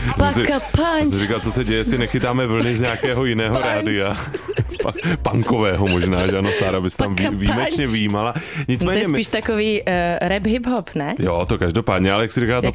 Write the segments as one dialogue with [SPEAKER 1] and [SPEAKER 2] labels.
[SPEAKER 1] Paka Punch.
[SPEAKER 2] Jsem říkal, co se děje, jestli nechytáme vlny z nějakého jiného rádia. Punkového možná, že ano, Sára bys tam výjimečně výjímala.
[SPEAKER 1] Nicméně, to je spíš takový rap hip-hop, ne?
[SPEAKER 2] Jo, to každopádně, ale jak si říká to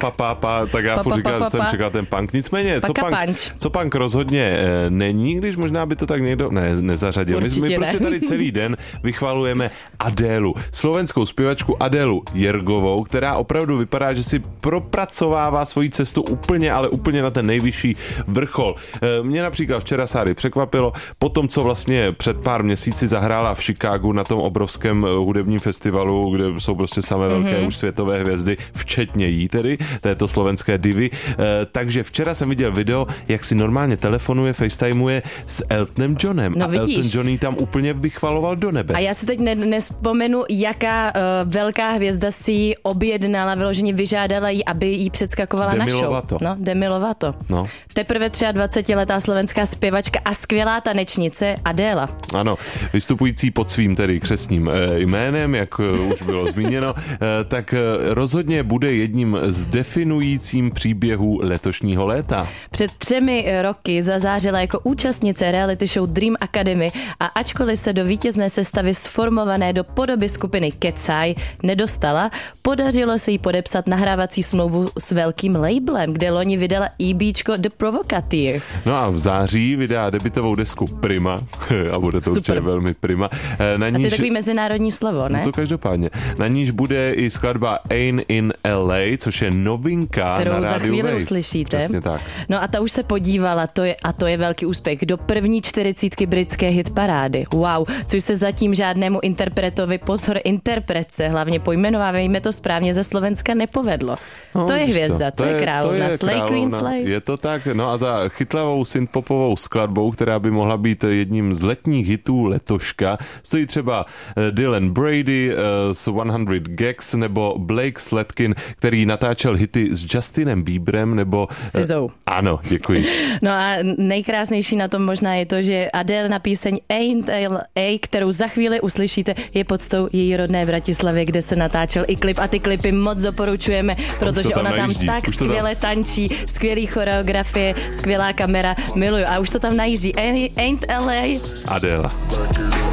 [SPEAKER 2] tak já furt říkal, jsem čekal ten punk. Nicméně, co punk rozhodně není, když možná by to tak někdo nezařadil. My prostě tady celý den vychvalujeme Adélu, slovenskou zpěvačku Adélu Jergovou, která opravdu vypadá, že si propracovává svoji cestu úplně, ale úplně na ten nejvyšší vrchol. Mě například včera Sáry překvapilo, potom co vlastně před pár měsíci zahrála v Chicagu na tom obrovském hudebním festivalu, kde jsou prostě samé velké už světové hvězdy, včetně jí tedy, této slovenské divy. Takže včera jsem viděl video, jak si normálně telefonuje, FaceTimeuje s Eltonem Johnem.
[SPEAKER 1] No,
[SPEAKER 2] a Elton John jí tam úplně vychvaloval do nebes.
[SPEAKER 1] A já si teď nespomenu, jaká velká hvězda si ji objednala, vyloženě vyžádala jí, aby jí předskakovala na show. Demi Lovato. No. Teprve 23letá slovenská zpěvačka a skvělá tanečnice Adéla.
[SPEAKER 2] Ano, vystupující pod svým tedy křestním jménem, jak už bylo zmíněno, tak rozhodně bude jedním z definujícím příběhů letošního léta.
[SPEAKER 1] Před 3 roky zazářila jako účastnice reality show Dream Academy a ačkoliv se do vítězné sestavy sformované do podoby skupiny Kecaj nedostala, podařilo se jí podepsat nahrávací smlouvu s velkým labelem, kde loni vydala EBčko The Provocateur.
[SPEAKER 2] No a v září vydá debutovou desku Prima a bude to určitě velmi prima.
[SPEAKER 1] A to je takový mezinárodní slovo, ne?
[SPEAKER 2] No to každopádně. Na níž bude i skladba Ain't in LA, což je novinka
[SPEAKER 1] kterou
[SPEAKER 2] na rádiu
[SPEAKER 1] za chvíli
[SPEAKER 2] Wave.
[SPEAKER 1] Uslyšíte.
[SPEAKER 2] Přesně tak.
[SPEAKER 1] No a ta už se podívala, to je velký úspěch, do první 40 britské hitparády. Wow, což se zatím žádnému interpretovi, pozor, interpretce, hlavně pojmenovávejme to správně, ze Slovenska nepovedlo.
[SPEAKER 2] No,
[SPEAKER 1] to je hvězda, to je královna. Slay Queen Slay.
[SPEAKER 2] Je to tak, no a za chytlavou synthpopovou skladbou, která by mohla být jedním z letních hitů letoška, stojí třeba Dylan Brady z 100 Gags nebo Blake Slatkin, který natáčel hity s Justinem Bieberem nebo...
[SPEAKER 1] Sizou.
[SPEAKER 2] Ano, děkuji.
[SPEAKER 1] No a nejkrásnější na tom možná je to, že Adele na píseň Ain't LA, kterou za chvíli uslyšíte, je podstou její rodné Bratislavě, kde se natáčel i klip a ty klipy moc doporučujeme, protože ona tam tak skvěle tančí, skvělý choreografie, skvělá kamera, miluju a už to tam najíždí. Ain't LA.
[SPEAKER 2] Adela.